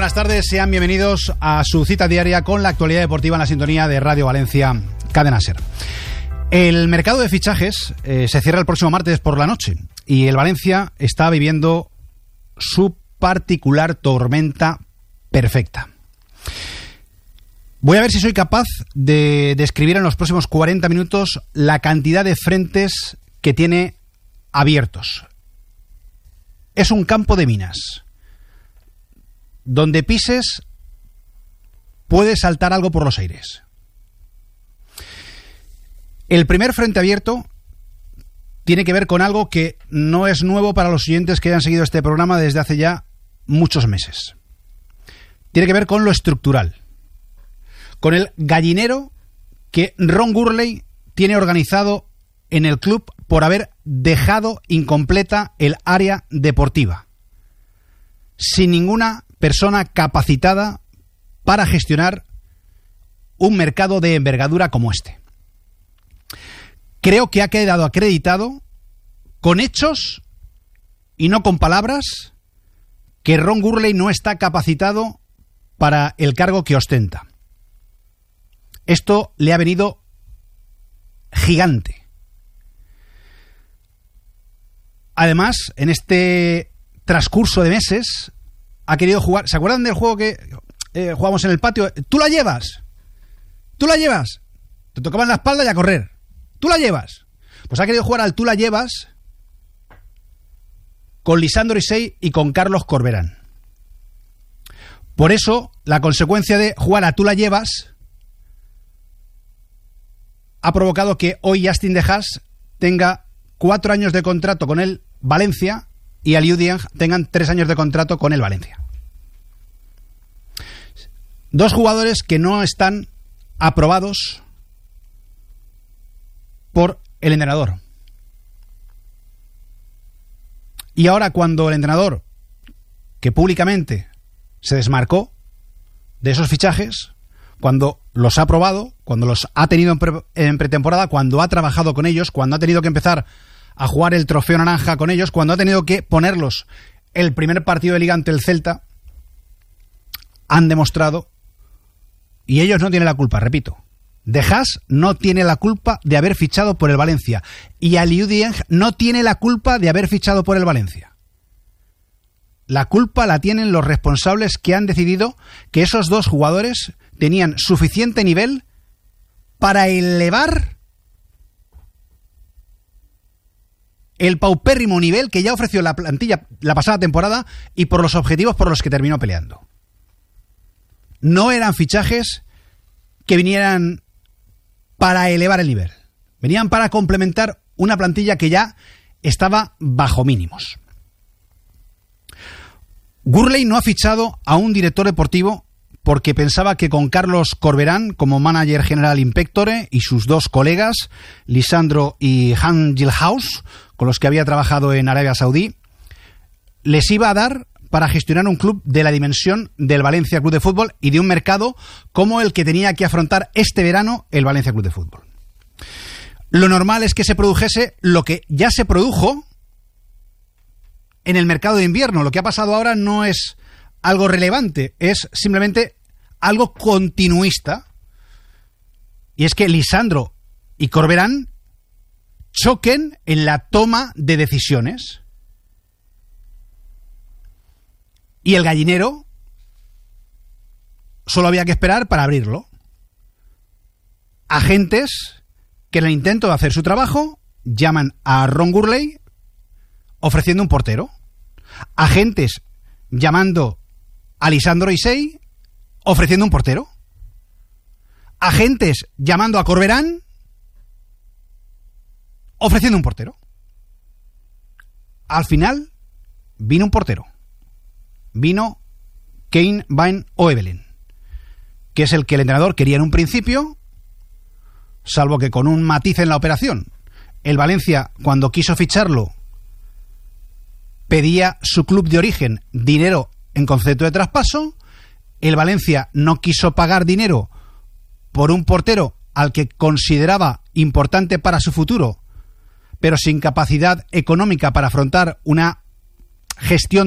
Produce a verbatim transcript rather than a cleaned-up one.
buenas tardes, sean bienvenidos a su cita diaria con la actualidad deportiva en la sintonía de Radio Valencia Cadena Ser. El mercado de fichajes eh, se cierra el próximo martes por la noche y el Valencia está viviendo su particular tormenta perfecta. Voy a ver si soy capaz de describir en los próximos cuarenta minutos la cantidad de frentes que tiene abiertos. Es un campo de minas. Donde pises puede saltar algo por los aires. El primer frente abierto tiene que ver con algo que no es nuevo para los oyentes que hayan seguido este programa desde hace ya muchos meses. Tiene que ver con lo estructural, con el gallinero que Ron Gurley tiene organizado en el club por haber dejado incompleta el área deportiva, sin ninguna persona capacitada para gestionar un mercado de envergadura como este. Creo que ha quedado acreditado con hechos y no con palabras que Ron Gurley no está capacitado para el cargo que ostenta. Esto le ha venido gigante. Además, en este transcurso de meses ha querido jugar. ¿Se acuerdan del juego que eh, jugamos en el patio? ¿Tú la llevas? ¿Tú la llevas? Te tocaban la espalda y a correr. ¿Tú la llevas? Pues ha querido jugar al tú la llevas con Lisandro Isey y con Carlos Corberán. Por eso, la consecuencia de jugar a tú la llevas ha provocado que hoy Justin De Haas tenga cuatro años de contrato con el Valencia y Aliou Dieng tengan tres años de contrato con el Valencia. Dos jugadores que no están aprobados por el entrenador. Y ahora, cuando el entrenador, que públicamente se desmarcó de esos fichajes, cuando los ha probado, cuando los ha tenido en, pre- en pretemporada, cuando ha trabajado con ellos, cuando ha tenido que empezar a jugar el trofeo naranja con ellos, cuando ha tenido que ponerlos el primer partido de liga ante el Celta, han demostrado, y ellos no tienen la culpa, repito, De Haas no tiene la culpa de haber fichado por el Valencia y Aliou Dieng no tiene la culpa de haber fichado por el Valencia. La culpa la tienen los responsables que han decidido que esos dos jugadores tenían suficiente nivel para elevar el paupérrimo nivel que ya ofreció la plantilla la pasada temporada y por los objetivos por los que terminó peleando. No eran fichajes que vinieran para elevar el nivel. Venían para complementar una plantilla que ya estaba bajo mínimos. Gurley no ha fichado a un director deportivo porque pensaba que con Carlos Corberán como manager general in pectore y sus dos colegas, Lisandro y Han Gilhaus, con los que había trabajado en Arabia Saudí, les iba a dar para gestionar un club de la dimensión del Valencia Club de Fútbol y de un mercado como el que tenía que afrontar este verano el Valencia Club de Fútbol. Lo normal es que se produjese lo que ya se produjo en el mercado de invierno. Lo que ha pasado ahora no es algo relevante, es simplemente algo continuista. Y es que Lisandro y Corberán choquen en la toma de decisiones. Y el gallinero solo había que esperar para abrirlo. Agentes que en el intento de hacer su trabajo llaman a Ron Gurley ofreciendo un portero. Agentes llamando a Lisandro Isey ofreciendo un portero. Agentes llamando a Corberán ofreciendo un portero. Al final vino un portero. Vino Kane Van Oevelen, que es el que el entrenador quería en un principio, salvo que con un matiz en la operación. El Valencia, cuando quiso ficharlo, pedía su club de origen dinero en concepto de traspaso. El Valencia no quiso pagar dinero por un portero al que consideraba importante para su futuro, pero sin capacidad económica para afrontar una gestión